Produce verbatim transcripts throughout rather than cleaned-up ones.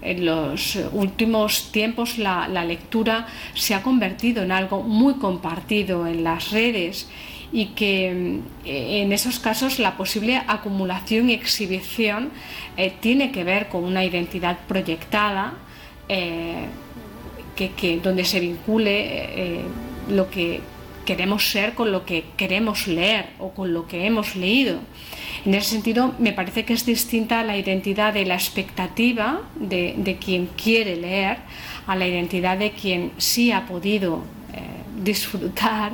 en los últimos tiempos la, la lectura se ha convertido en algo muy compartido en las redes y que en esos casos la posible acumulación y exhibición eh, tiene que ver con una identidad proyectada eh, que, que, donde se vincule eh, lo que queremos ser con lo que queremos leer o con lo que hemos leído. En ese sentido, me parece que es distinta la identidad de la expectativa de, de quien quiere leer a la identidad de quien sí ha podido eh, disfrutar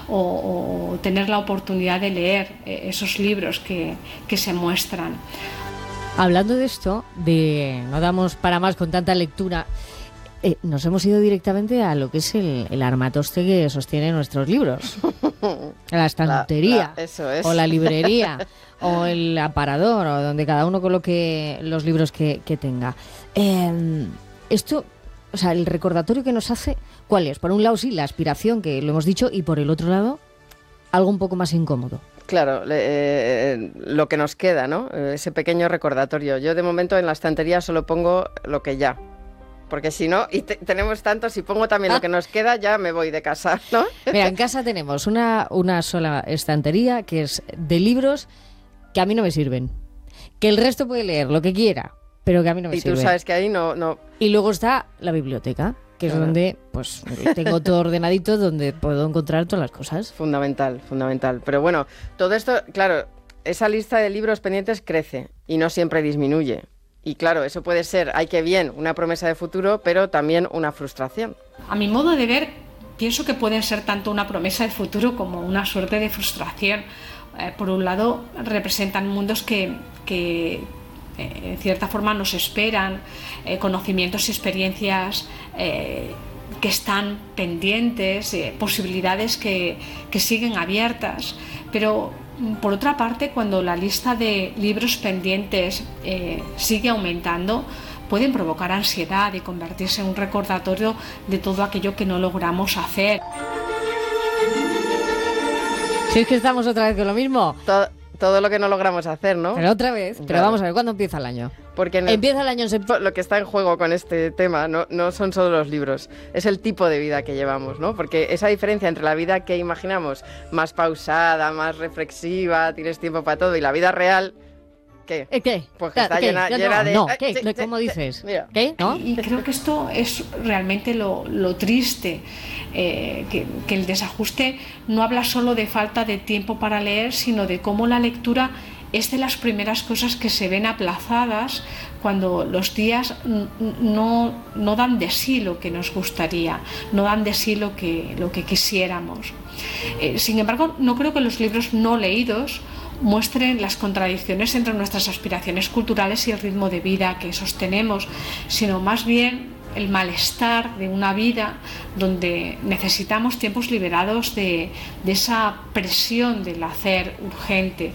o, o tener la oportunidad de leer eh, esos libros que, que se muestran. Hablando de esto, de no damos para más con tanta lectura, eh, nos hemos ido directamente a lo que es el, el armatoste que sostiene nuestros libros. La estantería, la, la, eso es. O la librería, o el aparador, o donde cada uno coloque los libros que, que tenga. Eh, esto, o sea, el recordatorio que nos hace, ¿cuál es? Por un lado, sí, la aspiración, que lo hemos dicho, y por el otro lado, algo un poco más incómodo. Claro, eh, lo que nos queda, ¿no? Ese pequeño recordatorio. Yo, de momento, en la estantería solo pongo lo que ya. Porque si no, y te, tenemos tanto, si pongo también ah. lo que nos queda, ya me voy de casa, ¿no? Mira, en casa tenemos una, una sola estantería que es de libros que a mí no me sirven. Que el resto puede leer lo que quiera, pero que a mí no me y sirven. Y tú sabes que ahí no, no... Y luego está la biblioteca, que claro. es donde pues tengo todo ordenadito, donde puedo encontrar todas las cosas. Fundamental, fundamental. Pero bueno, todo esto, claro, esa lista de libros pendientes crece y no siempre disminuye. Y claro, eso puede ser, ay que bien, una promesa de futuro, pero también una frustración. A mi modo de ver, pienso que pueden ser tanto una promesa de futuro como una suerte de frustración. Eh, por un lado, representan mundos que, que eh, en cierta forma nos esperan, eh, conocimientos y experiencias eh, que están pendientes, eh, posibilidades que, que siguen abiertas, pero por otra parte, cuando la lista de libros pendientes eh, sigue aumentando, pueden provocar ansiedad y convertirse en un recordatorio de todo aquello que no logramos hacer. Si es que estamos otra vez con lo mismo. Todo, todo lo que no logramos hacer, ¿no? Pero otra vez. Pero claro. Vamos a ver, ¿cuándo empieza el año? Porque el, empieza el año en septiembre. Lo que está en juego con este tema no, no son solo los libros, es el tipo de vida que llevamos, ¿no? Porque esa diferencia entre la vida que imaginamos más pausada, más reflexiva, tienes tiempo para todo, y la vida real, ¿qué? ¿Qué? Pues que está ¿Qué? llena, no, llena de... No, eh, ¿qué? Sí, sí, ¿Cómo sí, dices? Mira. ¿Qué? ¿No? Y creo que esto es realmente lo, lo triste, eh, que, que el desajuste no habla solo de falta de tiempo para leer, sino de cómo la lectura es de las primeras cosas que se ven aplazadas cuando los días no, no dan de sí lo que nos gustaría, no dan de sí lo que, lo que quisiéramos. Eh, sin embargo, no creo que los libros no leídos muestren las contradicciones entre nuestras aspiraciones culturales y el ritmo de vida que sostenemos, sino más bien el malestar de una vida donde necesitamos tiempos liberados de, de esa presión del hacer urgente.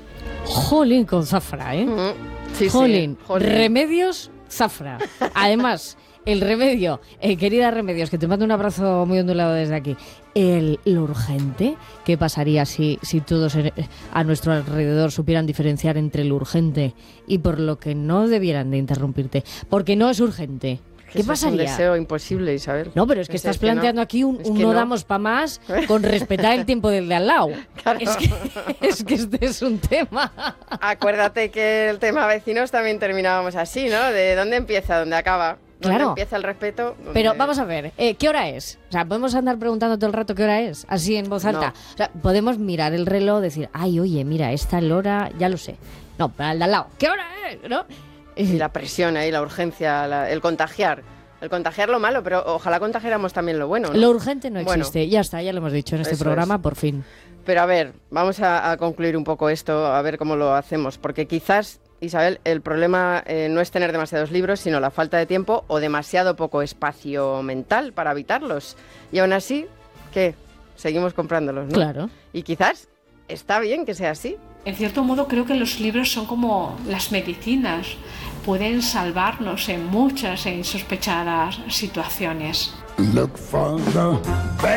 Jolín con Zafra, ¿eh? Mm, sí, Jolín. sí, Jolín. Remedios Zafra. Además, el remedio, eh, querida Remedios, que te mando un abrazo muy ondulado desde aquí. El, lo urgente, ¿qué pasaría si, si todos en, a nuestro alrededor supieran diferenciar entre lo urgente y por lo que no debieran de interrumpirte? Porque no es urgente. ¿Qué pasaría? Es un deseo imposible, Isabel. No, pero es que es estás que planteando no. aquí un, es un que no, no damos pa' más con respetar el tiempo del de al lado. Claro. Es que, es que este es un tema. Acuérdate que el tema vecinos también terminábamos así, ¿no? De dónde empieza, dónde acaba. ¿Dónde Claro. empieza el respeto? ¿Dónde... Pero vamos a ver, eh, ¿qué hora es? O sea, ¿podemos andar preguntando todo el rato qué hora es? Así en voz alta. No. O sea, podemos mirar el reloj, decir, ay, oye, mira, esta hora, ya lo sé. No, pero al de al lado, ¿qué hora es? ¿No? Y la presión ahí, la urgencia, la, el contagiar. El contagiar lo malo, pero ojalá contagiáramos también lo bueno, ¿no? Lo urgente no existe, Bueno, ya está, ya lo hemos dicho en este programa, es. por fin. Pero a ver, vamos a, a concluir un poco esto, a ver cómo lo hacemos, porque quizás, Isabel, el problema eh, no es tener demasiados libros, sino la falta de tiempo o demasiado poco espacio mental para habitarlos. Y aún así, ¿qué? Seguimos comprándolos, ¿no? Claro. Y quizás está bien que sea así. En cierto modo, creo que los libros son como las medicinas. Pueden salvarnos en muchas e insospechadas situaciones. Look for the